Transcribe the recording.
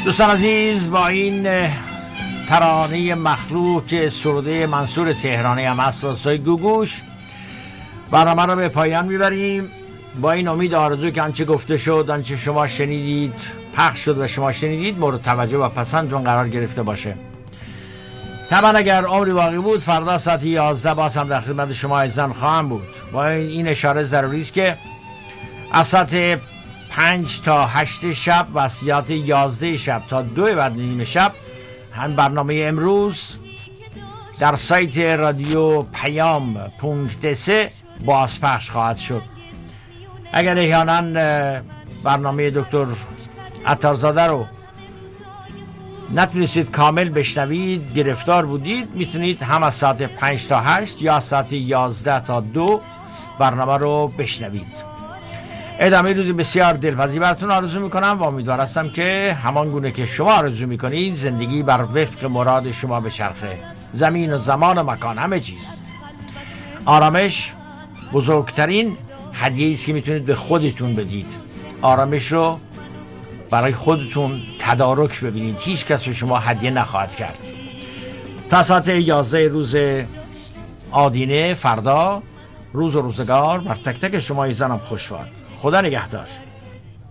دوستان عزیز، با این ترانه مخلوق که سروده منصور تهرانی هم هست راستای گوگوش برنامه رو به پایان میبریم. با این امید آرزو که آنچه گفته شد، آنچه شما شنیدید، پخش شد و شما شنیدید مورد توجه و پسندتون قرار گرفته باشه. طبعا اگر عمری باقی بود فردا ساعت 11 باز هم در خدمت شما عزیزان خواهم بود. با این اشاره ضروری است که از ساعت 5 تا 8 شب و ساعت 11 شب تا 2 بعد نیم شب هم برنامه امروز در سایت رادیو پیام .3 بازپخش خواهد شد. اگر احیانا برنامه دکتر عطارزاده رو نتونستید کامل بشنوید، گرفتار بودید، میتونید هم از ساعت 5 تا 8 یا از ساعت 11 تا 2 برنامه رو بشنوید. ادامه روزی بسیار دلپذیر براتون آرزو میکنم و امیدوار هستم که همان گونه که شما آرزو میکنید زندگی بر وفق مراد شما بچرخه. زمین و زمان و مکان همه چیز. آرامش بزرگترین هدیه‌ای است که میتونید به خودتون بدید. آرامش رو برای خودتون تدارک ببینید. هیچ کس به شما هدیه نخواهد کرد. تا ساعت 11 روز آدینه فردا، روز و روزگار بر تک تک شما زنم خوشوار. خدا نگهدار.